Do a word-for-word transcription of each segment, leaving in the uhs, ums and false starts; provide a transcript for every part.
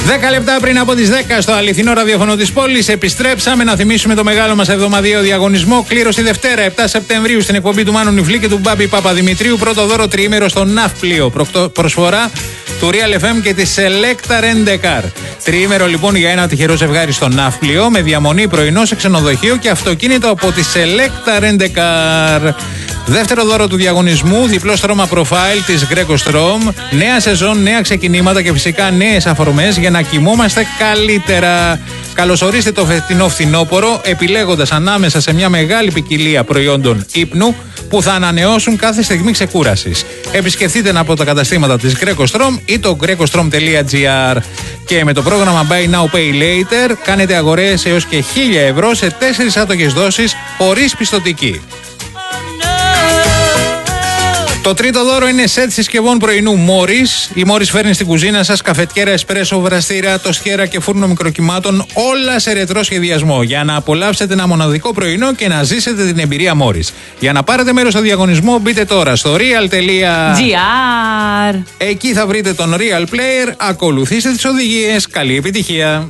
δέκα λεπτά πριν από τις δέκα στο αληθινό ραδιόφωνο της πόλης επιστρέψαμε να θυμίσουμε το μεγάλο μας εβδομαδιαίο διαγωνισμό. Κλήρωση Δευτέρα επτά Σεπτεμβρίου στην εκπομπή του Μάνου Νιφλή και του Μπάμπη Παπαδημητρίου. Πρώτο δώρο τριήμερο στο Ναύπλιο. Προσφορά του Real εφ εμ και της Selecta Rent-A-Car. Τριήμερο λοιπόν για ένα τυχερό ζευγάρι στο Ναύπλιο με διαμονή πρωινό σε ξενοδοχείο και αυτοκίνητο από τη Selecta Rent-A-Car. Δεύτερο δώρο του διαγωνισμού, διπλό στρώμα profile της Greco Strom. Νέα σεζόν, νέα ξεκινήματα και φυσικά νέες αφορμές για να κοιμόμαστε καλύτερα. Καλωσορίστε το φετινό φθινόπωρο επιλέγοντας ανάμεσα σε μια μεγάλη ποικιλία προϊόντων ύπνου που θα ανανεώσουν κάθε στιγμή ξεκούρασης. Επισκεφτείτε ένα από τα καταστήματα της Greco Strom ή το greco strom τελεία gr. Και με το πρόγραμμα Buy Now Pay Later κάνετε αγορές έως και χίλια ευρώ σε τέσσερις άτοκες δόσεις χωρίς πιστωτική. Το τρίτο δώρο είναι σετ συσκευών πρωινού Μόρις. Η Μόρις φέρνει στην κουζίνα σας καφετιέρα, εσπρέσο, βραστήρα, τοστιέρα και φούρνο μικροκυμάτων, όλα σε ρετρό σχεδιασμό. Για να απολαύσετε ένα μοναδικό πρωινό και να ζήσετε την εμπειρία Μόρις. Για να πάρετε μέρος στο διαγωνισμό, μπείτε τώρα στο real τελεία gr. Εκεί θα βρείτε τον Real Player. Ακολουθήστε τις οδηγίες. Καλή επιτυχία.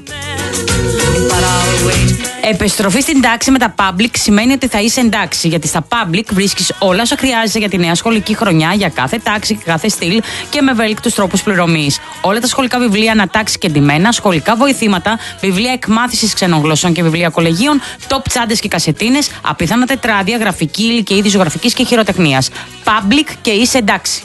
Επιστροφή στην τάξη με τα public σημαίνει ότι θα είσαι εντάξει. Γιατί στα public βρίσκεις όλα όσα χρειάζεσαι για τη νέα σχολική χρονιά, για κάθε τάξη και κάθε στυλ και με ευέλικτους τρόπους πληρωμής. Όλα τα σχολικά βιβλία ανατάξει και ντυμένα, σχολικά βοηθήματα, βιβλία εκμάθησης ξένων γλωσσών και βιβλία κολεγίων, top τσάντες και κασετίνες, απίθανα τετράδια, γραφική ύλη και είδη ζωγραφικής και χειροτεχνίας. Public και είσαι εντάξει.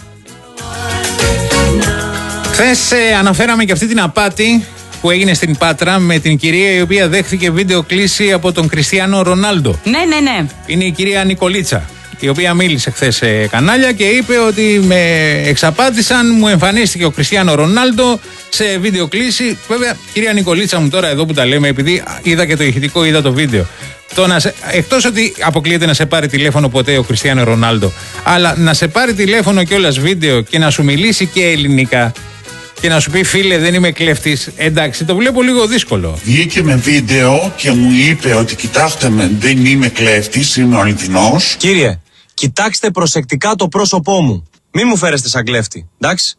Χθες ε, αναφέραμε και αυτή την απάτη που έγινε στην Πάτρα με την κυρία η οποία δέχθηκε βίντεο κλήση από τον Κριστιάνο Ρονάλντο. Ναι, ναι, ναι. Είναι η κυρία Νικολίτσα, η οποία μίλησε χθες σε κανάλια και είπε ότι με εξαπάτησαν, μου εμφανίστηκε ο Κριστιάνο Ρονάλντο σε βίντεο κλήση. Βέβαια, κυρία Νικολίτσα μου, τώρα εδώ που τα λέμε, επειδή είδα και το ηχητικό, είδα το βίντεο. Το να σε, εκτός ότι αποκλείεται να σε πάρει τηλέφωνο ποτέ ο Κριστιάνο Ρονάλντο, αλλά να σε πάρει τηλέφωνο κιόλας βίντεο και να σου μιλήσει και ελληνικά και να σου πει φίλε δεν είμαι κλέφτης, εντάξει, το βλέπω λίγο δύσκολο. Βγήκε με βίντεο και μου είπε ότι κοιτάξτε με, δεν είμαι κλέφτης, είμαι ο αληθινός. Κύριε, κοιτάξτε προσεκτικά το πρόσωπό μου. Μη μου φέρεστε σαν κλέφτη, εντάξει.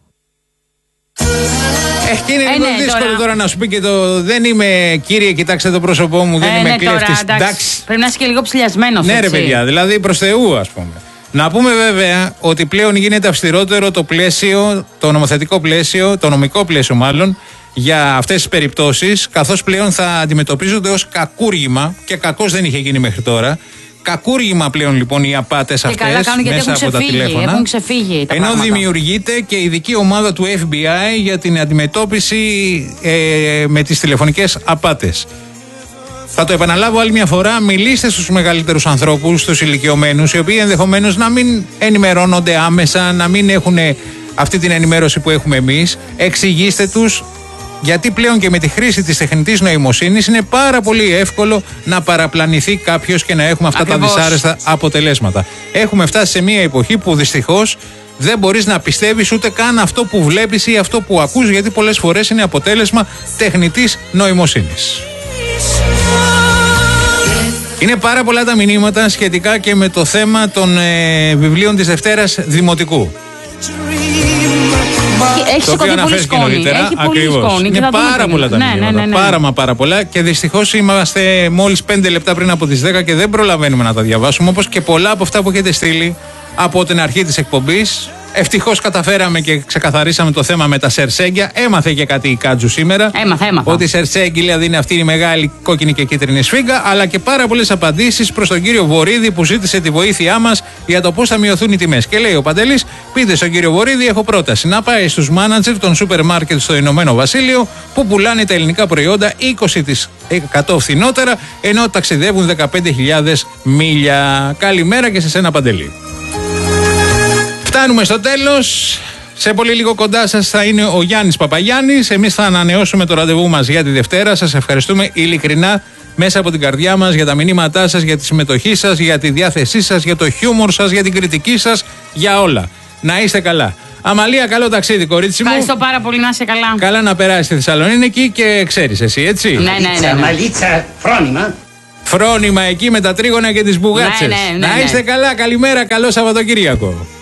Ε, είναι ε, λίγο ναι, δύσκολο τώρα. τώρα να σου πει και το δεν είμαι κύριε, κοιτάξτε το πρόσωπό μου, δεν ε, είμαι ναι, κλέφτης, τώρα, εντάξει. Πρέπει να είσαι και λίγο ψηλιασμένος. Ναι, έτσι. Ρε παιδιά, δηλαδή προς Θεού ας πούμε. Να πούμε βέβαια ότι πλέον γίνεται αυστηρότερο το πλαίσιο, το νομοθετικό πλαίσιο, το νομικό πλαίσιο μάλλον, για αυτές τις περιπτώσεις, καθώς πλέον θα αντιμετωπίζονται ως κακούργημα και κακώς δεν είχε γίνει μέχρι τώρα. Κακούργημα πλέον λοιπόν οι απάτες αυτές μέσα από τα τηλέφωνα. Έχουν ξεφύγει τα ενώ πράγματα. Δημιουργείται και ειδική ομάδα του εφ μπι άι για την αντιμετώπιση ε, με τις τηλεφωνικές απάτες. Θα το επαναλάβω άλλη μια φορά, μιλήστε στους μεγαλύτερους ανθρώπους, στους ηλικιωμένους, οι οποίοι ενδεχομένως να μην ενημερώνονται άμεσα, να μην έχουν αυτή την ενημέρωση που έχουμε εμείς. Εξηγήστε τους, γιατί πλέον και με τη χρήση της τεχνητής νοημοσύνης είναι πάρα πολύ εύκολο να παραπλανηθεί κάποιος και να έχουμε αυτά Ακριβώς. τα δυσάρεστα αποτελέσματα. Έχουμε φτάσει σε μια εποχή που δυστυχώς δεν μπορείς να πιστεύεις ούτε καν αυτό που βλέπεις ή αυτό που ακούς, γιατί πολλές φορές είναι αποτέλεσμα τεχνητής νοημοσύνης. Είναι πάρα πολλά τα μηνύματα σχετικά και με το θέμα των ε, βιβλίων της Δευτέρας Δημοτικού. Έχει το οποίο αναφέρθηκε και νωρίτερα. Ακριβώς. Είναι πάρα πολλά τα ναι, μηνύματα. Ναι, ναι, ναι. Πάρα μα πάρα πολλά και δυστυχώς είμαστε μόλις πέντε λεπτά πριν από τις δέκα και δεν προλαβαίνουμε να τα διαβάσουμε, όπως και πολλά από αυτά που έχετε στείλει από την αρχή της εκπομπής. Ευτυχώς καταφέραμε και ξεκαθαρίσαμε το θέμα με τα σερσέγγια. Έμαθε και κάτι η Κάτζου σήμερα. Έμαθα, έμαθα. Ότι η σερσέγγι δηλαδή είναι αυτή η μεγάλη κόκκινη και κίτρινη σφίγγα. Αλλά και πάρα πολλές απαντήσεις προς τον κύριο Βορίδη που ζήτησε τη βοήθειά μας για το πώς θα μειωθούν οι τιμές. Και λέει ο Παντελής, πείτε στον κύριο Βορίδη, έχω πρόταση. Να πάει στους μάνατζερ των σούπερ μάρκετ στο Ηνωμένο Βασίλειο που πουλάνε τα ελληνικά προϊόντα είκοσι τοις εκατό φθηνότερα ενώ ταξιδεύουν δεκαπέντε χιλιάδες μίλια. Καλημέρα και σε σένα, Παντελή. Φτάνουμε στο τέλος. Σε πολύ λίγο κοντά σας θα είναι ο Γιάννης Παπαγιάννης. Εμείς θα ανανεώσουμε το ραντεβού μας για τη Δευτέρα. Σας ευχαριστούμε ειλικρινά μέσα από την καρδιά μας για τα μηνύματά σας, για τη συμμετοχή σας, για τη διάθεσή σας, για το χιούμορ σας, για την κριτική σας, για όλα. Να είστε καλά. Αμαλία, καλό ταξίδι, κορίτσι μου. Ευχαριστώ πάρα πολύ, να είσαι καλά. Καλά να περάσεις στη Θεσσαλονίκη και ξέρεις εσύ, έτσι. Ναι, ναι, ναι. Μαλίτσα, φρόνημα. Φρόνημα εκεί με τα τρίγωνα και τις μπουγάτσες. Ναι, ναι, ναι, ναι. Να είστε καλά, καλημέρα, καλό Σαββατοκύριακο.